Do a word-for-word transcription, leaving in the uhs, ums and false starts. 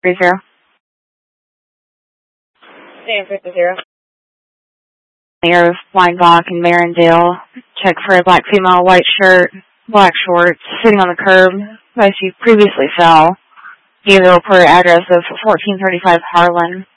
three zero. Sam fifty zero. Mayor of Blind Block in Marindale. Check for a black female, white shirt, black shorts, sitting on the curb, as she previously fell. Gave the reporter address of fourteen thirty-five Harlan.